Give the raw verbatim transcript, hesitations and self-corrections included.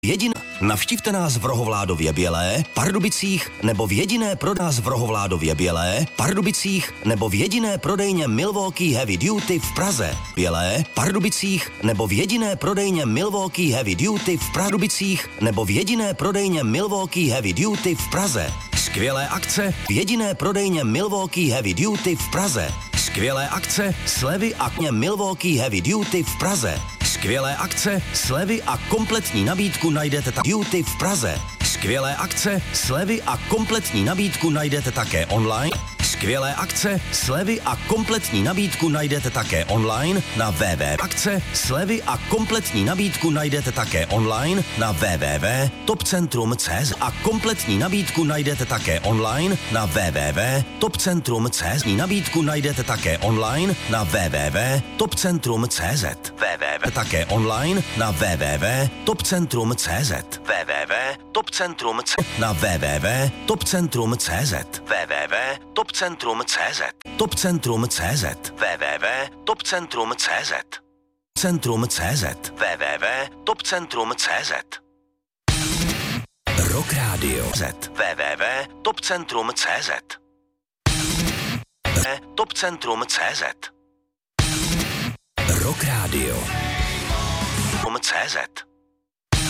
Jedin... Navštivte nás v Rohovládově Bělé, Pardubicích nebo v jediné pro nás v Rohovládově Bělé, Pardubicích nebo v jediné prodejně Milwaukee Heavy Duty v Praze. Bělé, Pardubicích nebo v jediné prodejně Milwaukee Heavy Duty v Pardubicích nebo v jediné prodejně Milwaukee Heavy Duty v Praze. Skvělé akce v jediné prodejně Milwaukee Heavy Duty v Praze. Skvělé akce, slevy a kně Milwaukee Heavy Duty v Praze. Skvělé akce, slevy a kompletní nabídku najdete ta Duty v Praze. Skvělé akce, slevy a kompletní nabídku najdete také online. Skvělé akce, slevy a kompletní nabídku najdete také online na www. Akce, slevy a kompletní nabídku najdete také online na www tečka topcentrum tečka cz a kompletní nabídku najdete také online na www tečka topcentrum tečka cz. Nabídku najdete také online na www tečka topcentrum tečka cz. www také online na www tečka topcentrum tečka cz. www tečka topcentrum na www tečka topcentrum tečka cz. www tečka topcentrum tečka cz. Topcentrum tečka cz. www tečka topcentrum tečka cz. Centrum tečka cz. www tečka topcentrum tečka cz. Rock Radio www tečka topcentrum tečka cz. Topcentrum tečka cz. Rock Radio. .cz